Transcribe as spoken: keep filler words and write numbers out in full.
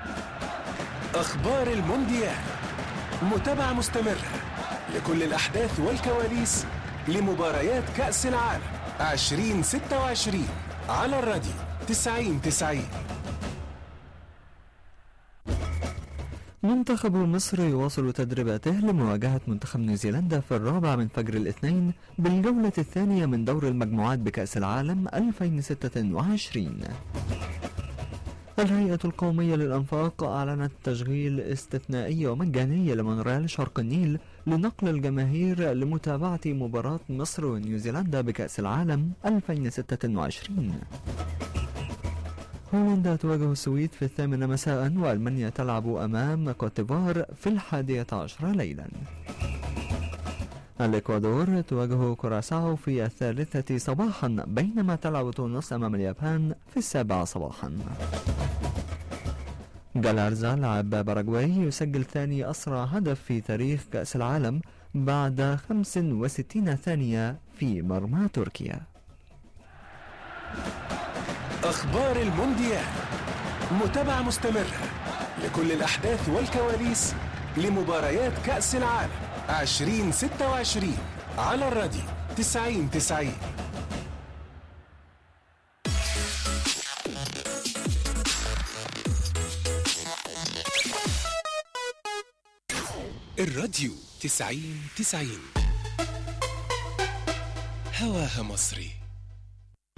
أخبار المونديال، متابعة مستمرة لكل الأحداث والكواليس لمباريات كأس العالم عشرين ستة وعشرين على الراديو تسعين تسعين. منتخب مصر يواصل تدريباته لمواجهة منتخب نيوزيلندا في الرابع من فجر الاثنين بالجولة الثانية من دور المجموعات بكأس العالم ألفين وستة وعشرين. الهيئة القومية للأنفاق أعلنت تشغيل استثنائي ومجاني لمونريال شرق النيل لنقل الجماهير لمتابعة مباراة مصر ونيوزيلندا بكأس العالم ألفين وستة وعشرين. هولندا تواجه السويد في الثامنة مساء، وألمانيا تلعب أمام كوتيفوار في الحادية عشرة ليلا. الإكوادور تواجه كوراساو في الثالثة صباحا، بينما تلعب تونس أمام اليابان في السابعة صباحا. جالارزا لاعب باراغواي يسجل ثاني أسرع هدف في تاريخ كأس العالم بعد خمس وستين ثانية في مرمى تركيا. أخبار المونديال، متابعة مستمرة لكل الأحداث والكواليس لمباريات كأس العالم عشرين ستة وعشرين على الراديو تسعين تسعين. الراديو تسعين تسعين هواها مصري.